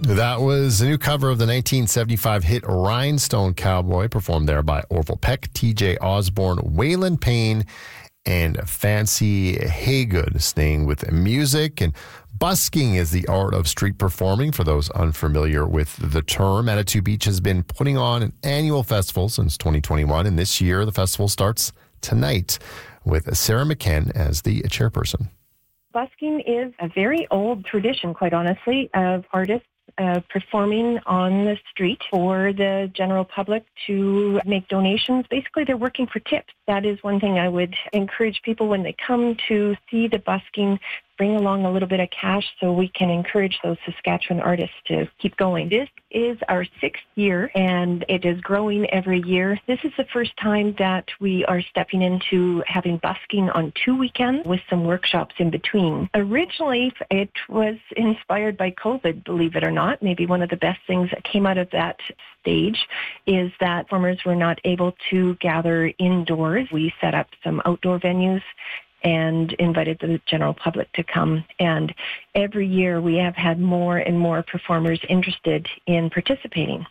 That was a new cover of the 1975 hit Rhinestone Cowboy, performed there by Orville Peck, TJ Osborne, Waylon Payne, and Fancy Haygood. Staying with music, and busking is the art of street performing. For those unfamiliar with the term, Manitou Beach has been putting on an annual festival since 2021, and this year the festival starts tonight with Sarah McKen as the chairperson. Busking is a very old tradition, quite honestly, of artists performing on the street for the general public to make donations. Basically, they're working for tips. That is one thing I would encourage people when they come to see the busking, bring along a little bit of cash so we can encourage those Saskatchewan artists to keep going. This is our 6th year, and it is growing every year. This is the first time that we are stepping into having busking on 2 weekends with some workshops in between. Originally, it was inspired by COVID, believe it or not. Maybe one of the best things that came out of that stage is that performers were not able to gather indoors. We set up some outdoor venues and invited the general public to come. And every year we have had more and more performers interested in participating.